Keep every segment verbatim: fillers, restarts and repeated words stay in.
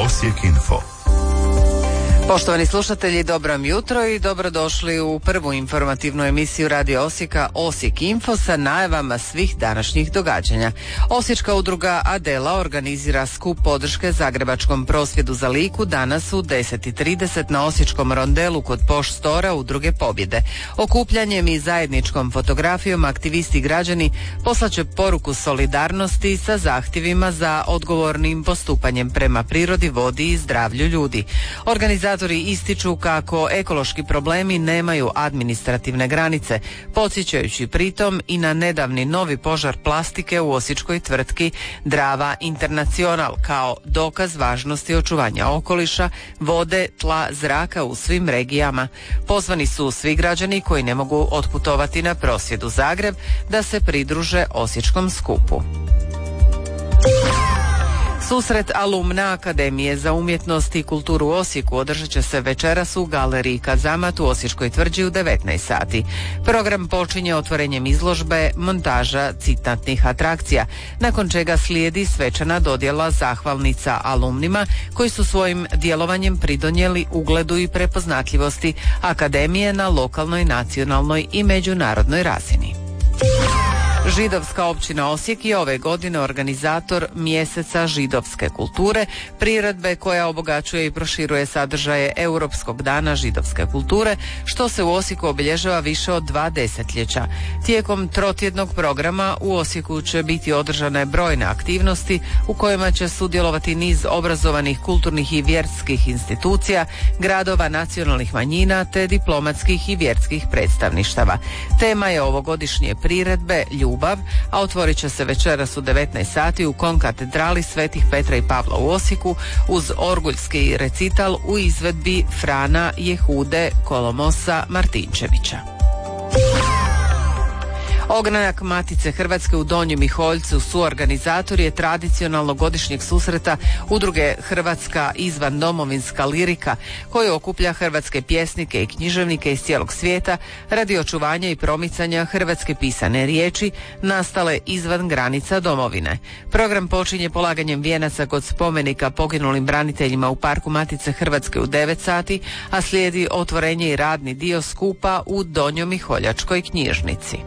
Osijek Info. Poštovani slušatelji, dobro vam jutro i dobrodošli u prvu informativnu emisiju Radio Osijeka Osijek Info sa najavama svih današnjih događanja. Osječka udruga Adela organizira skup podrške zagrebačkom prosvjedu za Liku danas u deset i trideset na Osječkom rondelu kod Pošt Stora Udruge Pobjede. Okupljanjem i zajedničkom fotografijom aktivisti i građani poslaće poruku solidarnosti sa zahtjevima za odgovornim postupanjem prema prirodi, vodi i zdravlju ljudi. Organizatori ističu kako ekološki problemi nemaju administrativne granice, podsjećajući pritom i na nedavni novi požar plastike u osječkoj tvrtki Drava International kao dokaz važnosti očuvanja okoliša, vode, tla, zraka u svim regijama. Pozvani su svi građani koji ne mogu otputovati na prosvjed u Zagreb da se pridruže osječkom skupu. Susret alumna Akademije za umjetnost i kulturu u Osijeku održat će se večeras u galeriji Kazamat u Osječkoj tvrđi u devetnaest sati. Program počinje otvorenjem izložbe montaža citatnih atrakcija, nakon čega slijedi svečana dodjela zahvalnica alumnima koji su svojim djelovanjem pridonijeli ugledu i prepoznatljivosti Akademije na lokalnoj, nacionalnoj i međunarodnoj razini. Židovska općina Osijek je ove godine organizator mjeseca židovske kulture, priredbe koja obogaćuje i proširuje sadržaje Europskog dana židovske kulture, što se u Osijeku obilježava više od dva desetljeća. Tijekom trotjednog programa u Osijeku će biti održane brojne aktivnosti u kojima će sudjelovati niz obrazovanih, kulturnih i vjerskih institucija, gradova nacionalnih manjina te diplomatskih i vjerskih predstavništava. Tema je ovogodišnje priredbe Ljubav, a otvorit će se večeras u devetnaest sati u konkatedrali Svetih Petra i Pavla u Osijeku uz orguljski recital u izvedbi Frana Jehude Kolomosa Martinčevića. Ogranak Matice Hrvatske u Donjem Miholjcu suorganizator je tradicionalnog godišnjeg susreta udruge Hrvatska izvan domovinska lirika koji okuplja hrvatske pjesnike i književnike iz cijelog svijeta radi očuvanja i promicanja hrvatske pisane riječi nastale izvan granica domovine. Program počinje polaganjem vijenaca kod spomenika poginulim braniteljima u Parku Matice Hrvatske u devet sati, a slijedi otvorenje i radni dio skupa u Donjomiholjačkoj knjižnici.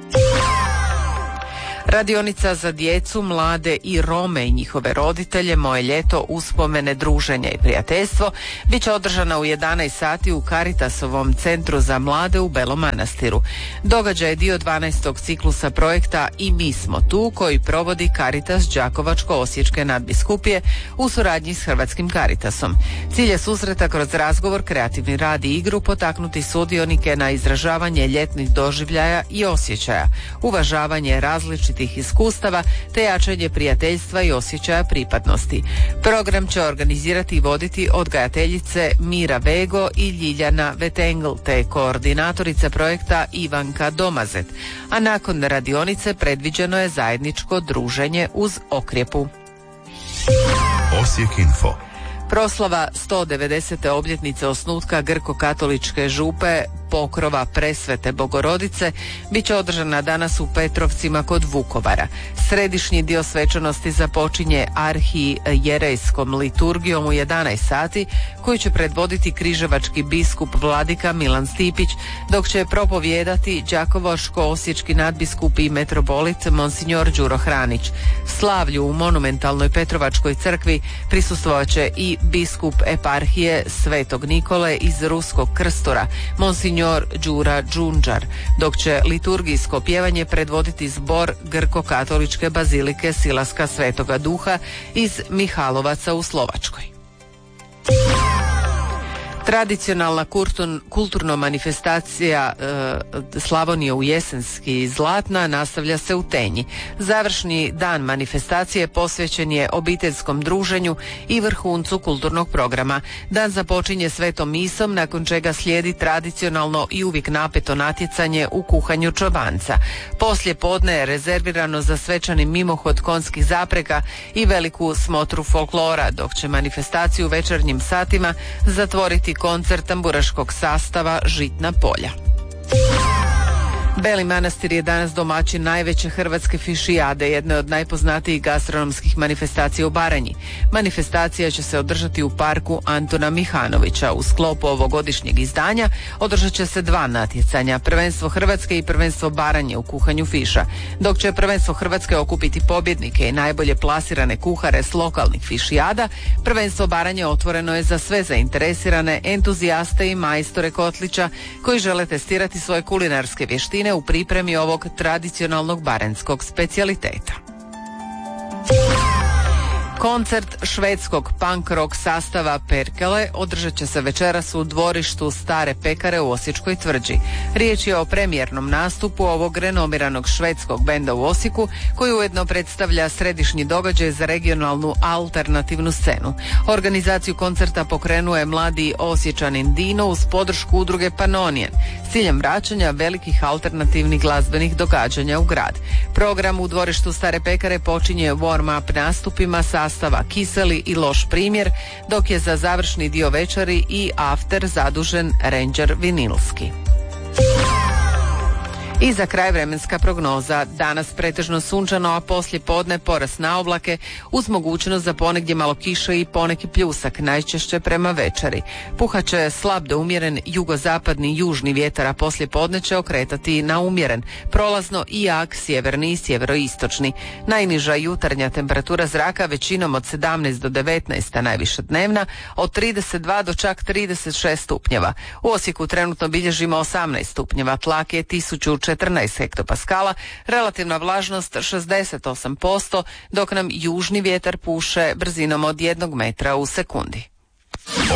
Radionica za djecu, mlade i Rome i njihove roditelje Moje ljeto uspomene, druženja i prijateljstvo bit će održana u jedanaest sati u Caritasovom centru za mlade u Belom Manastiru. Događaj je dio dvanaestog ciklusa projekta I mi smo tu koji provodi Caritas Đakovačko-osječke nadbiskupije u suradnji s Hrvatskim Caritasom. Cilj je susreta kroz razgovor, kreativni rad i igru potaknuti sudionike na izražavanje ljetnih doživljaja i osjećaja, uvažavanje različitih iskustava te jačanje prijateljstva i osjećaja pripadnosti. Program će organizirati i voditi odgajateljice Mira Vego i Ljiljana Vetengl te koordinatorica projekta Ivanka Domazet, a nakon radionice predviđeno je zajedničko druženje uz Okrjepu. Osijek Info. Proslava sto devedesete obljetnice osnutka grko-katoličke župe Pokrova Presvete Bogorodice bit će održana danas u Petrovcima kod Vukovara. Središnji dio svečanosti započinje arhijerejskom liturgijom u jedanaest sati koju će predvoditi križevački biskup vladika Milan Stipić, dok će propovijedati đakovačko-osječki nadbiskup i metropolit monsignor Đuro Hranić. Slavlju u monumentalnoj Petrovačkoj crkvi prisustvovat će i biskup eparhije Svetog Nikole iz Ruskog Krstora, monsignor Đura Đunđar, dok će liturgijsko pjevanje predvoditi zbor grko-katoličke bazilike Silaska Svetoga Duha iz Mihalovaca u Slovačkoj. Tradicionalna kulturna manifestacija e, Slavonije u jesenski zlatna nastavlja se u Tenji. Završni dan manifestacije posvećen je obiteljskom druženju i vrhuncu kulturnog programa. Dan započinje svetom misom, nakon čega slijedi tradicionalno i uvijek napeto natjecanje u kuhanju čobanca. Poslije podne je rezervirano za svečani mimohod konjskih zapreka i veliku smotru folklora, dok će manifestaciju u večernjim satima zatvoriti koncert tamburaškog sastava Žitna polja. Beli Manastir je danas domaćin najveće hrvatske fišijade, jedne od najpoznatijih gastronomskih manifestacija u Baranji. Manifestacija će se održati u parku Antuna Mihanovića. U sklopu ovogodišnjeg izdanja održat će se dva natjecanja, prvenstvo Hrvatske i prvenstvo Baranje u kuhanju fiša, dok će prvenstvo Hrvatske okupiti pobjednike i najbolje plasirane kuhare s lokalnih fišijada. Prvenstvo Baranje otvoreno je za sve zainteresirane entuzijaste i majstore kotlića koji žele testirati svoje kulinarske vještine u pripremi ovog tradicionalnog baranjskog specijaliteta. Koncert švedskog punk rock sastava Perkele održat će se večeras u dvorištu Stare pekare u Osječkoj tvrđi. Riječ je o premijernom nastupu ovog renomiranog švedskog benda u Osijeku, koji ujedno predstavlja središnji događaj za regionalnu alternativnu scenu. Organizaciju koncerta pokrenuo je mladi Osječanin Dino uz podršku udruge Panonijen s ciljem vraćanja velikih alternativnih glazbenih događanja u grad. Program u dvorištu Stare pekare počinje warm-up nastupima sa sastava Kiseli i Loš primjer, dok je za završni dio večeri i after zadužen Ranger Vinilski. I za kraj vremenska prognoza. Danas pretežno sunčano, a poslije podne porast na oblake uz mogućnost za ponegdje malo kiše i poneki pljusak, najčešće prema večeri. Puhaće slab do umjeren jugozapadni južni vjetar, a poslije podne će okretati na umjeren, prolazno i jak sjeverni i sjeveroistočni. Najniža jutarnja temperatura zraka većinom od sedamnaest do devetnaest, a najviša dnevna od trideset dva do čak trideset šest stupnjeva. U Osijeku trenutno bilježimo osamnaest stupnjeva, tlak je tisuću četrnaest hektopaskala, relativna vlažnost šezdeset osam posto, dok nam južni vjetar puše brzinom od jednog metra u sekundi.